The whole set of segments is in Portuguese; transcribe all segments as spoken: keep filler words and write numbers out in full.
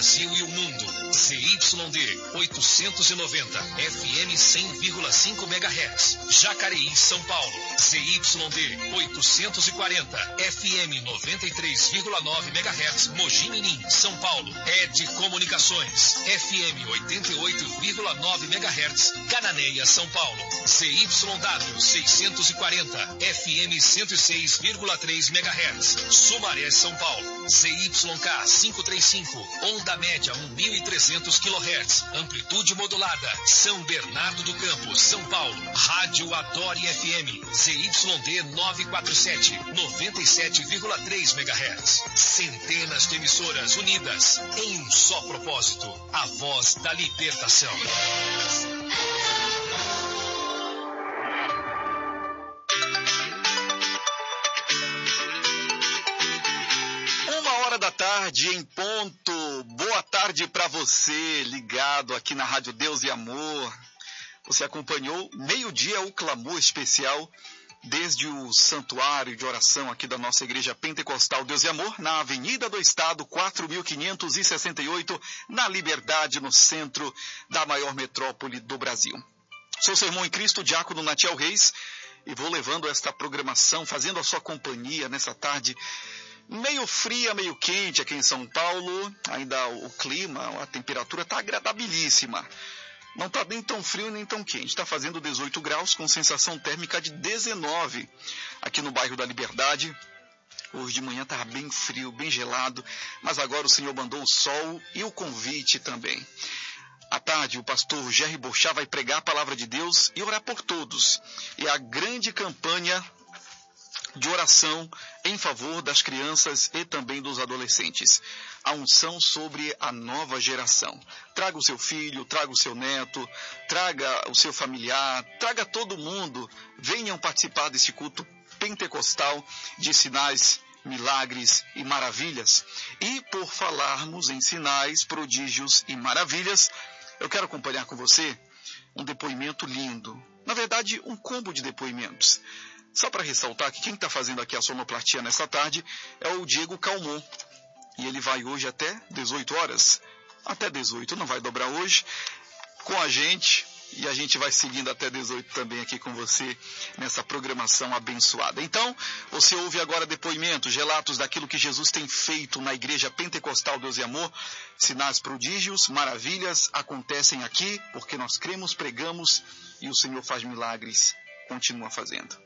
Brasil e o mundo. Z Y D oitocentos e noventa, F M cem vírgula cinco megahertz. Jacareí, São Paulo. Z Y D oitocentos e quarenta, F M noventa e três vírgula nove megahertz. Mogi Mirim, São Paulo. E D Comunicações, F M oitenta e oito vírgula nove megahertz. Cananéia, São Paulo. Z Y W seiscentos e quarenta, F M cento e seis vírgula três megahertz. Sumaré, São Paulo. Z Y K quinhentos e trinta e cinco, onda média mil e trezentos quilohertz, amplitude modulada. São Bernardo do Campo, São Paulo. Rádio Adore F M, Z Y D novecentos e quarenta e sete, noventa e sete vírgula três megahertz. Centenas de emissoras unidas em um só propósito, a voz da libertação. Da tarde em ponto. Boa tarde para você, ligado aqui na Rádio Deus e Amor. Você acompanhou meio-dia o clamor especial desde o santuário de oração aqui da nossa Igreja Pentecostal Deus e Amor, na Avenida do Estado, quatro mil quinhentos e sessenta e oito, na Liberdade, no centro da maior metrópole do Brasil. Sou seu irmão em Cristo, Diácono Natiel Reis, e vou levando esta programação, fazendo a sua companhia nessa tarde meio fria, meio quente aqui em São Paulo. Ainda o clima, a temperatura está agradabilíssima. Não está nem tão frio nem tão quente. Está fazendo dezoito graus com sensação térmica de dezenove aqui no bairro da Liberdade. Hoje de manhã estava bem frio, bem gelado, mas agora o Senhor mandou o sol e o convite também. À tarde, o pastor Jerry Bochá vai pregar a palavra de Deus e orar por todos. E a grande campanha de oração em favor das crianças e também dos adolescentes. A unção sobre a nova geração. Traga o seu filho, traga o seu neto, traga o seu familiar, traga todo mundo. Venham participar desse culto pentecostal de sinais, milagres e maravilhas. E por falarmos em sinais, prodígios e maravilhas, eu quero acompanhar com você um depoimento lindo. Na verdade, um combo de depoimentos. Só para ressaltar que quem está fazendo aqui a sonoplastia nessa tarde é o Diego Calmon. E ele vai hoje até dezoito horas. Até dezoito, não vai dobrar hoje, com a gente. E a gente vai seguindo até dezoito também aqui com você nessa programação abençoada. Então, você ouve agora depoimentos, relatos daquilo que Jesus tem feito na Igreja Pentecostal Deus e Amor. Sinais, prodígios, maravilhas acontecem aqui porque nós cremos, pregamos e o Senhor faz milagres. Continua fazendo.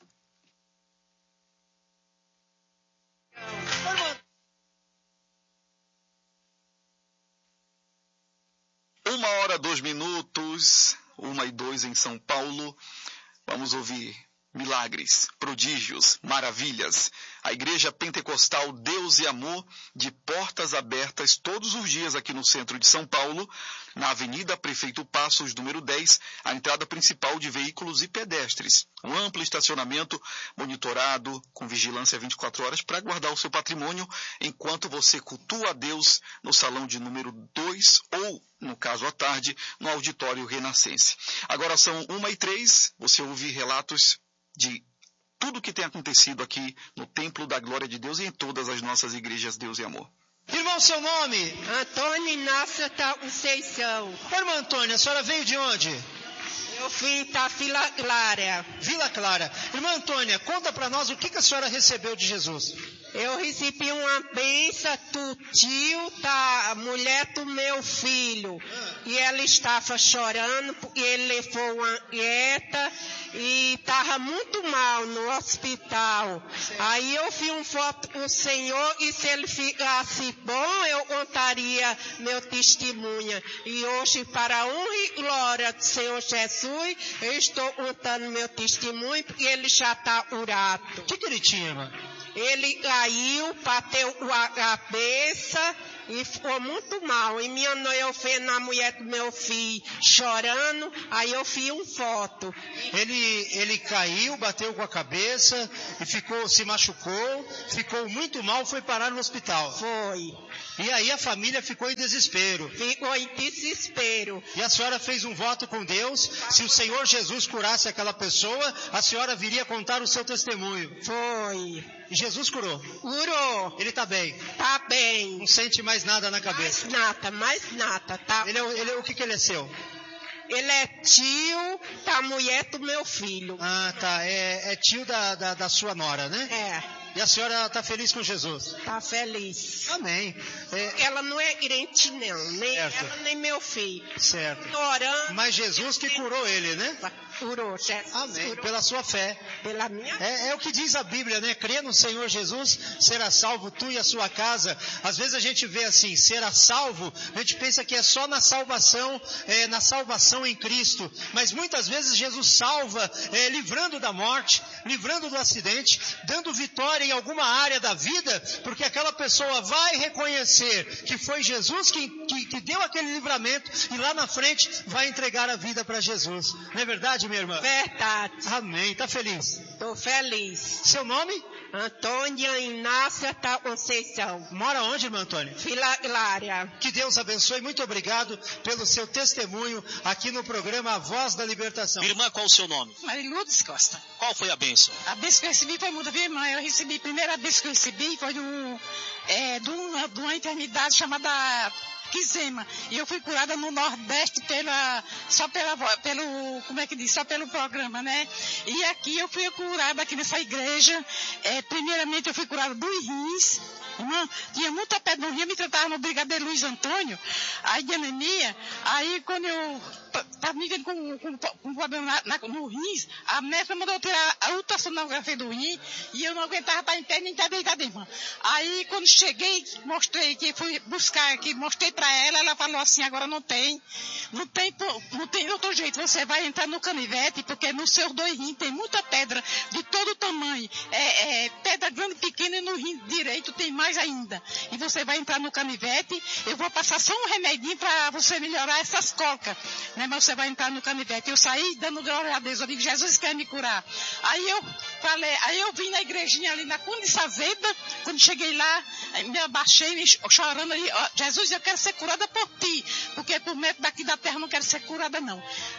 Uma hora, dois minutos, uma e dois em São Paulo. Vamos ouvir milagres, prodígios, maravilhas. A Igreja Pentecostal Deus e Amor, de portas abertas todos os dias aqui no centro de São Paulo, na Avenida Prefeito Passos, número dez, a entrada principal de veículos e pedestres. Um amplo estacionamento monitorado, com vigilância vinte e quatro horas, para guardar o seu patrimônio, enquanto você cultua a Deus no salão de número dois ou, no caso à tarde, no auditório Renascense. Agora são uma e três, você ouve relatos de tudo que tem acontecido aqui no Templo da Glória de Deus e em todas as nossas igrejas Deus e Amor. Irmão, seu nome? Antônio Inácio da Conceição. Irmã Antônia, a senhora veio de onde? Eu vim da Vila Clara. Vila Clara. Irmã Antônia, conta para nós o que, que a senhora recebeu de Jesus. Eu recebi uma bênção do tio da mulher do meu filho. Ah. E ela estava chorando, porque ele levou uma dieta e estava muito mal no hospital. Sim. Aí eu vi uma foto do Senhor e se ele ficasse bom, eu contaria meu testemunho. E hoje, para a honra e glória do Senhor Jesus, eu estou contando meu testemunho porque ele já está curado. O que, que ele tinha, irmã? Ele caiu, bateu a cabeça e ficou muito mal. E minha mãe, eu vendo a mulher do meu filho chorando, aí eu fiz uma foto. Ele, ele caiu, bateu com a cabeça e ficou, se machucou, ficou muito mal, foi parar no hospital. Foi. E aí a família ficou em desespero. Ficou em desespero. E a senhora fez um voto com Deus, se o Senhor Jesus curasse aquela pessoa, a senhora viria contar o seu testemunho. Foi. E Jesus curou. Curou. Ele está bem. Tá bem. Não sente mais nada na cabeça. Mais nada, mais nada, tá? Ele é, ele é, o que, que ele é seu? Ele é tio da mulher do meu filho. Ah, tá. É, é tio da, da, da sua nora, né? É. E a senhora está feliz com Jesus? Tá feliz. Amém. É, Ela não é crente, não. Nem Certo. ela, nem meu filho. certo. Tô orando. Mas Jesus que curou ele, né? Curou, Jesus. Amém. Curou Pela sua fé. pela minha É, é o que diz a Bíblia, né? Crê no Senhor Jesus, será salvo tu e a sua casa. Às vezes a gente vê assim, será salvo, a gente pensa que é só na salvação, é, na salvação em Cristo. Mas muitas vezes Jesus salva, é, livrando da morte, livrando do acidente, dando vitória em alguma área da vida, porque aquela pessoa vai reconhecer que foi Jesus que, que, que deu aquele livramento e lá na frente vai entregar a vida para Jesus. Não é verdade, minha irmã? verdade. Amém. Está feliz? Tô feliz. Seu nome? Antônia Inácia da Conceição. Mora onde, irmã Antônia? Vila Hilária. Que Deus abençoe. Muito obrigado pelo seu testemunho aqui no programa A Voz da Libertação. Irmã, qual o seu nome? Mariludes Costa. Qual foi a bênção? A bênção que eu recebi foi muita, viu, irmã? Eu recebi, a primeira vez que eu recebi foi de, um, é, de, uma, de uma enfermidade chamada quizema. E eu fui curada no Nordeste pela, só pela, pelo, como é que diz? Só pelo programa, né? E aqui eu fui curada aqui nessa igreja. É, primeiramente eu fui curada dos rins. Irmã, tinha muita pedra no rim, me tratava no Brigadeiro Luiz Antônio, aí de anemia. Aí quando eu estava me vendo com, com, com um problema na, na, no rins, a médica mandou eu tirar a ultrassonografia do rim e eu não aguentava estar em pé nem estar deitada, irmã. Aí quando cheguei, mostrei que fui buscar aqui, mostrei para ela, ela falou assim, agora não tem, não tem, não tem outro jeito, você vai entrar no canivete, porque nos seus dois rins tem muita pedra de todo tamanho, é, é, pedra grande, pequena, e no rim direito tem mais ainda. E você vai entrar no canivete, eu vou passar só um remedinho para você melhorar essas cocas, né? Mas você vai entrar no canivete. Eu saí dando glória a Deus, eu digo, Jesus quer me curar. Aí eu falei, aí eu vim na igrejinha ali na Cunha de Sazeda, quando cheguei lá, me abaixei, chorando ali, ó, Jesus, eu quero ser curada por ti, porque por medo daqui da terra eu não quero ser curada não.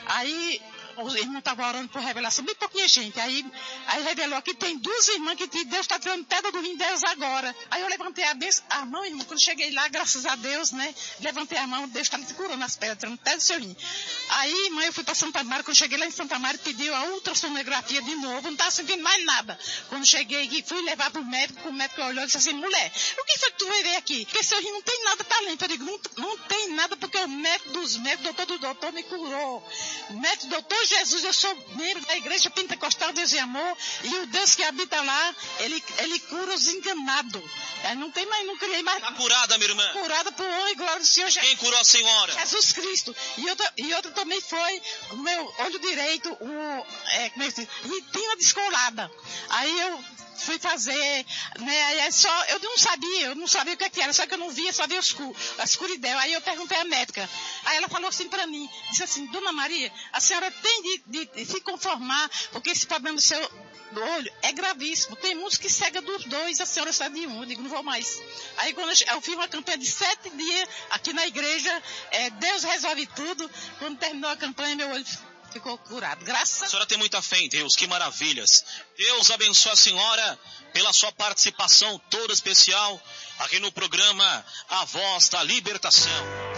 Aí o irmão estava orando por revelação, bem pouquinha gente. Aí, aí revelou que tem duas irmãs que Deus está tirando pedra do rim delas agora. Aí eu levantei a, benção, a mão, irmão, quando cheguei lá, graças a Deus, né? Levantei a mão, Deus está me curando as pedras, tirando pedra do seu rim. Aí, mãe, eu fui para Santa Maria, quando cheguei lá em Santa Maria, pediu a ultrassonografia de novo, não estava sentindo mais nada. Quando cheguei aqui, fui levar para o médico, o médico olhou e disse assim, mulher, o que foi que tu veio ver aqui? Porque seu rim não tem nada, tá limpo. Eu digo, não, não tem nada, porque o médico dos médicos, doutor do doutor, me curou. O médico doutor Jesus, eu sou membro da Igreja Pentecostal Deus e Amor, e o Deus que habita lá, ele, ele cura os enganados. Aí não tem mais, não criei mais. Está curada, minha irmã? Curada por honra e glória do Senhor Jesus. Quem curou a senhora? Jesus Cristo. E outra, e outra também foi o meu olho direito, o, é, como é que se diz? Retina descolada. Aí eu fui fazer, né, aí é só, eu não sabia, eu não sabia o que, é que era, só que eu não via, só via escuro, a escuridão. Aí eu perguntei à médica, aí ela falou assim para mim, disse assim, Dona Maria, a senhora tem de, de, de se conformar, porque esse problema do seu do olho é gravíssimo, tem muitos que cegam dos dois, a senhora cega de um, eu digo, não vou mais. Aí quando eu, eu fiz uma campanha de sete dias aqui na igreja, é, Deus resolve tudo, quando terminou a campanha, meu olho ficou curado. Graças a... a senhora tem muita fé em Deus, que maravilhas. Deus abençoe a senhora pela sua participação toda especial aqui no programa A Voz da Libertação.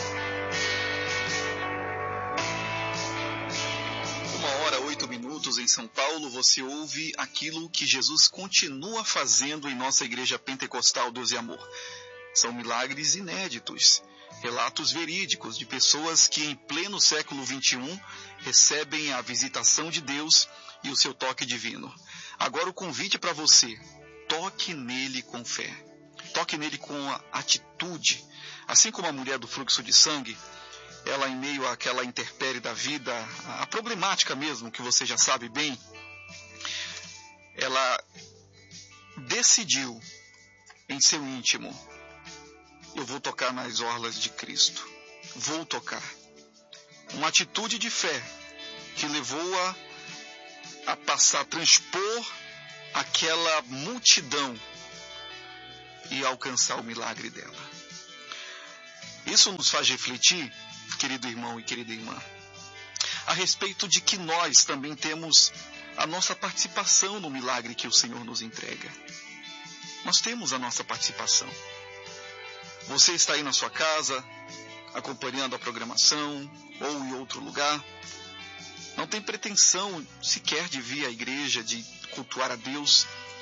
Uma hora, oito minutos em São Paulo, você ouve aquilo que Jesus continua fazendo em nossa Igreja Pentecostal Deus e Amor. São milagres inéditos, relatos verídicos de pessoas que em pleno século vinte e um recebem a visitação de Deus e o seu toque divino. Agora o convite é para você, toque nele com fé, toque nele com atitude. Assim como a mulher do fluxo de sangue, ela em meio àquela intempérie da vida, a problemática mesmo, que você já sabe bem, ela decidiu em seu íntimo, eu vou tocar nas orlas de Cristo, vou tocar. Uma atitude de fé que levou-a a passar, a transpor aquela multidão e alcançar o milagre dela. Isso nos faz refletir, querido irmão e querida irmã, a respeito de que nós também temos a nossa participação no milagre que o Senhor nos entrega. Nós temos a nossa participação. Você está aí na sua casa, acompanhando a programação, ou em outro lugar. Não tem pretensão sequer de vir à igreja, de cultuar a Deus.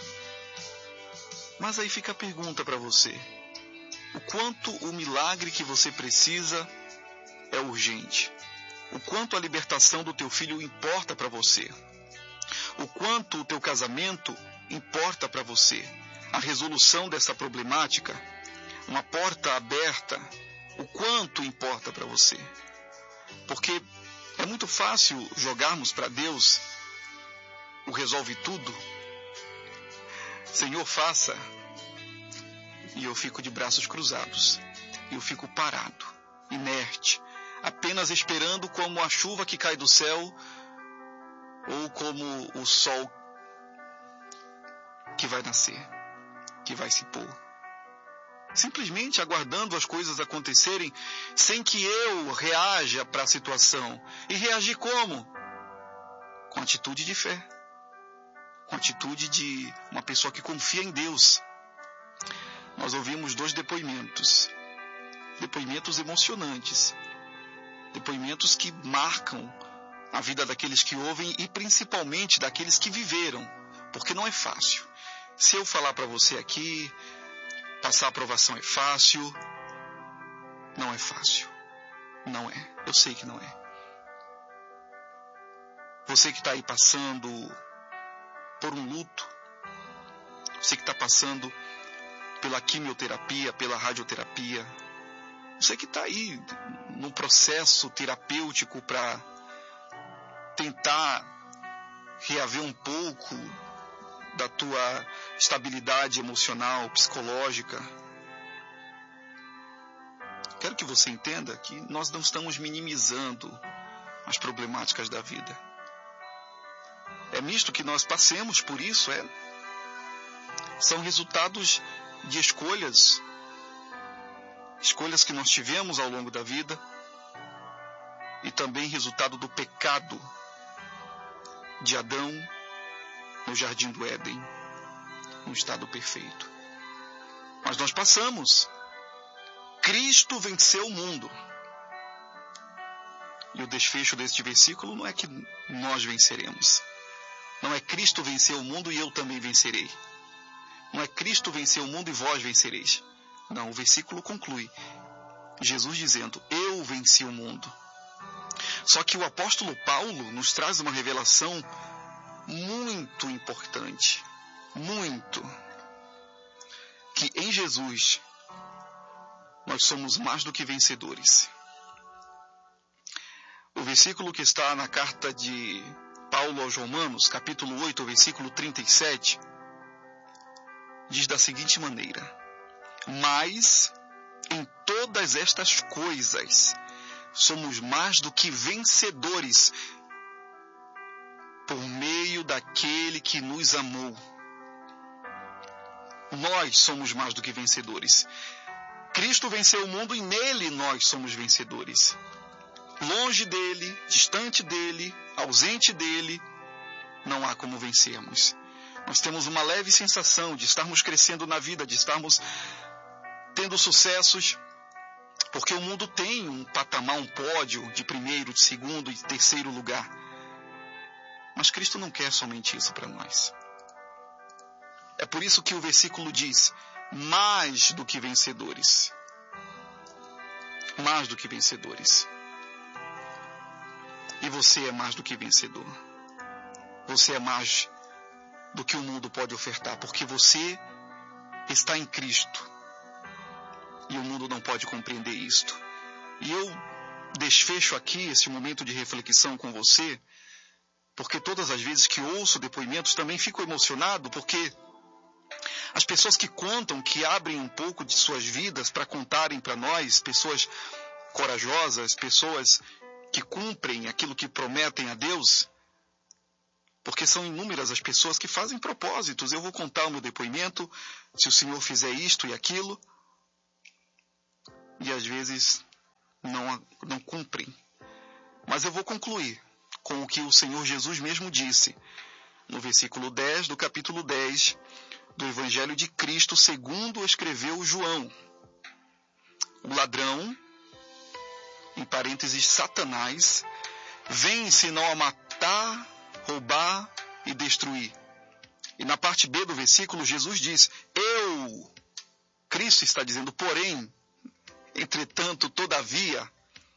Mas aí fica a pergunta para você. O quanto o milagre que você precisa é urgente? O quanto a libertação do teu filho importa para você? O quanto o teu casamento importa para você? A resolução dessa problemática, uma porta aberta, o quanto importa para você? Porque é muito fácil jogarmos para Deus o resolve tudo. Senhor, faça. E eu fico de braços cruzados. Eu fico parado, inerte, apenas esperando como a chuva que cai do céu ou como o sol que vai nascer, que vai se pôr. Simplesmente aguardando as coisas acontecerem sem que eu reaja para a situação. E reagir como? Com atitude de fé. Com atitude de uma pessoa que confia em Deus. Nós ouvimos dois depoimentos. Depoimentos emocionantes. Depoimentos que marcam a vida daqueles que ouvem e principalmente daqueles que viveram. Porque não é fácil. Se eu falar para você aqui, passar a aprovação é fácil. Não é fácil. Não é. Eu sei que não é. Você que está aí passando por um luto. Você que está passando pela quimioterapia, pela radioterapia. Você que está aí num processo terapêutico para tentar reaver um pouco da tua estabilidade emocional, psicológica. Quero que você entenda que nós não estamos minimizando as problemáticas da vida. É misto que nós passemos por isso, é. São resultados de escolhas, escolhas que nós tivemos ao longo da vida e também resultado do pecado de Adão no Jardim do Éden, no estado perfeito. Mas nós passamos. Cristo venceu o mundo. E o desfecho deste versículo não é que nós venceremos. Não é Cristo venceu o mundo e eu também vencerei. Não é Cristo venceu o mundo e vós vencereis. Não, o versículo conclui. Jesus dizendo, eu venci o mundo. Só que o apóstolo Paulo nos traz uma revelação muito importante. Muito. Que em Jesus nós somos mais do que vencedores. O versículo que está na carta de Paulo aos Romanos, capítulo oito, versículo trinta e sete, diz da seguinte maneira: mas em todas estas coisas somos mais do que vencedores por meio daquele que nos amou. Nós somos mais do que vencedores. Cristo venceu o mundo e nele nós somos vencedores. Longe dele, distante dele, ausente dele, não há como vencermos. Nós temos uma leve sensação de estarmos crescendo na vida, de estarmos tendo sucessos, porque o mundo tem um patamar, um pódio de primeiro, de segundo e de terceiro lugar. Mas Cristo não quer somente isso para nós. É por isso que o versículo diz, mais do que vencedores. Mais do que vencedores. E você é mais do que vencedor. Você é mais do que o mundo pode ofertar, porque você está em Cristo. E o mundo não pode compreender isto. E eu desfecho aqui esse momento de reflexão com você, porque todas as vezes que ouço depoimentos também fico emocionado, porque as pessoas que contam, que abrem um pouco de suas vidas para contarem para nós, pessoas corajosas, pessoas que cumprem aquilo que prometem a Deus, porque são inúmeras as pessoas que fazem propósitos. Eu vou contar o meu depoimento, se o Senhor fizer isto e aquilo. e às vezes não, não cumprem. Mas eu vou concluir com o que o Senhor Jesus mesmo disse no versículo dez do capítulo dez do Evangelho de Cristo segundo escreveu João. O ladrão, em parênteses, Satanás, vem senão a matar, roubar e destruir. E na parte B do versículo, Jesus diz, eu, Cristo está dizendo, porém, entretanto, todavia,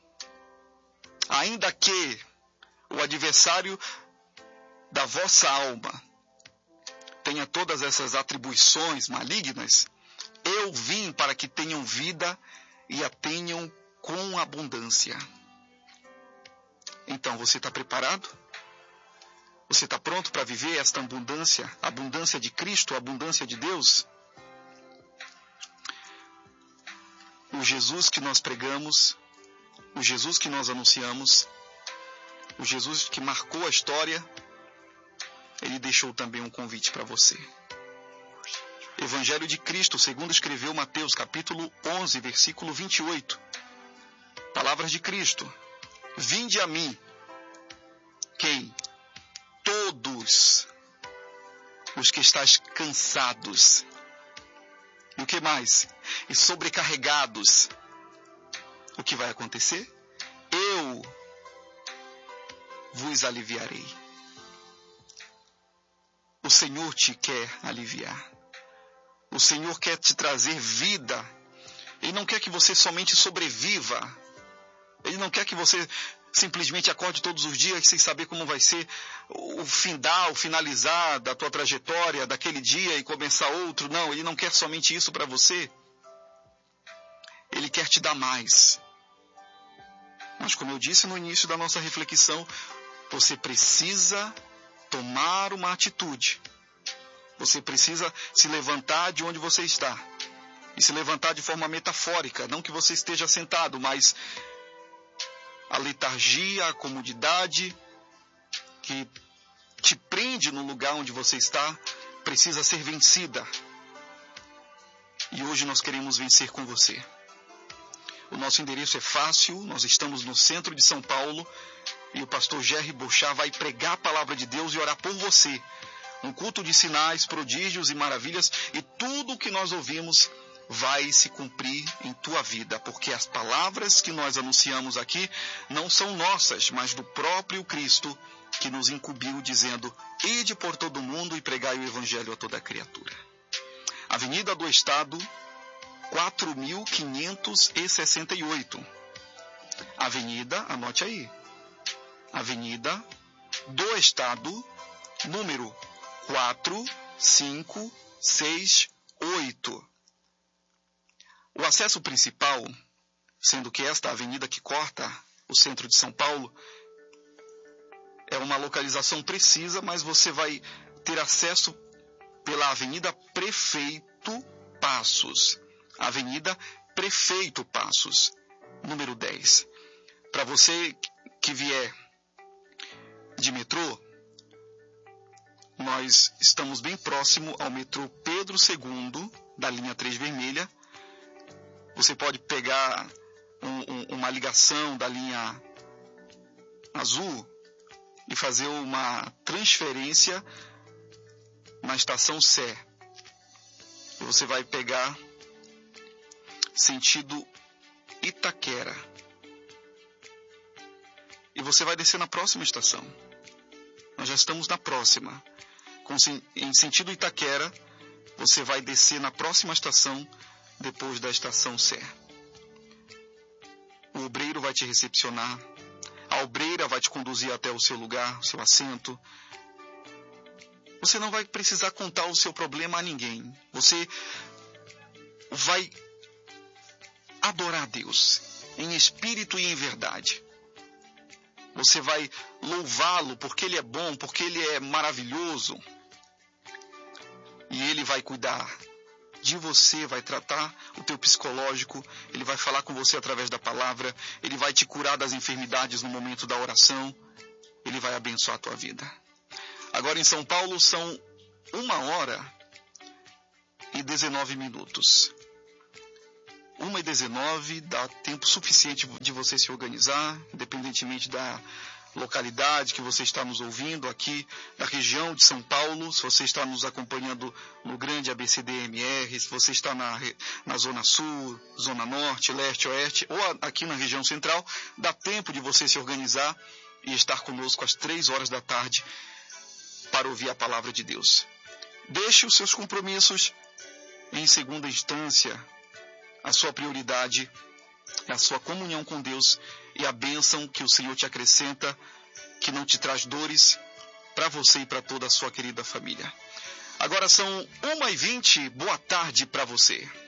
ainda que o adversário da vossa alma tenha todas essas atribuições malignas, eu vim para que tenham vida e a tenham com abundância. Então, você está preparado? Você está pronto para viver esta abundância? A abundância de Cristo, a abundância de Deus? O Jesus que nós pregamos, o Jesus que nós anunciamos, o Jesus que marcou a história, ele deixou também um convite para você. Evangelho de Cristo, segundo escreveu Mateus, capítulo onze, versículo vinte e oito. Palavras de Cristo. Vinde a mim. Quem? Todos os que estáis cansados. E o que mais? E sobrecarregados. O que vai acontecer? Eu vos aliviarei. O Senhor te quer aliviar. O Senhor quer te trazer vida. Ele não quer que você somente sobreviva. Ele não quer que você simplesmente acorde todos os dias sem saber como vai ser o findar, o finalizar da tua trajetória, daquele dia e começar outro. Não, Ele não quer somente isso para você. Ele quer te dar mais. Mas como eu disse no início da nossa reflexão, você precisa tomar uma atitude. Você precisa se levantar de onde você está. E se levantar de forma metafórica. Não que você esteja sentado, mas a letargia, a comodidade que te prende no lugar onde você está, precisa ser vencida. E hoje nós queremos vencer com você. O nosso endereço é fácil, nós estamos no centro de São Paulo e o pastor Jerry Bochá vai pregar a palavra de Deus e orar por você. Um culto de sinais, prodígios e maravilhas, e tudo o que nós ouvimos vai se cumprir em tua vida, porque as palavras que nós anunciamos aqui não são nossas, mas do próprio Cristo que nos incumbiu dizendo, ide por todo mundo e pregai o evangelho a toda criatura. Avenida do Estado, quatro mil quinhentos e sessenta e oito. Avenida, anote aí, Avenida do Estado, número quatro cinco seis oito. O acesso principal, sendo que esta avenida que corta o centro de São Paulo, é uma localização precisa, mas você vai ter acesso pela Avenida Prefeito Passos. Avenida Prefeito Passos, número dez. Para você que vier de metrô, nós estamos bem próximo ao metrô Pedro segundo, da linha três vermelha. Você pode pegar um, um, uma ligação da linha azul e fazer uma transferência na estação Sé. E você vai pegar sentido Itaquera. E você vai descer na próxima estação. Nós já estamos na próxima. Com, em sentido Itaquera, você vai descer na próxima estação, depois da estação Sé. O obreiro vai te recepcionar. A obreira vai te conduzir até o seu lugar, o seu assento. Você não vai precisar contar o seu problema a ninguém. Você vai adorar a Deus em espírito e em verdade. Você vai louvá-lo porque Ele é bom, porque Ele é maravilhoso. E Ele vai cuidar de você, vai tratar o teu psicológico, Ele vai falar com você através da palavra, Ele vai te curar das enfermidades no momento da oração, Ele vai abençoar a tua vida. Agora em São Paulo são uma hora e dezenove minutos. uma e dezenove, dá tempo suficiente de você se organizar, independentemente da localidade que você está nos ouvindo, aqui da região de São Paulo, se você está nos acompanhando no grande A B C D M R, se você está na, na Zona Sul, Zona Norte, Leste, Oeste, ou aqui na região central, dá tempo de você se organizar e estar conosco às três horas da tarde para ouvir a palavra de Deus. Deixe os seus compromissos em segunda instância. A sua prioridade é a sua comunhão com Deus e a bênção que o Senhor te acrescenta, que não te traz dores, para você e para toda a sua querida família. Agora são uma e vinte, boa tarde para você.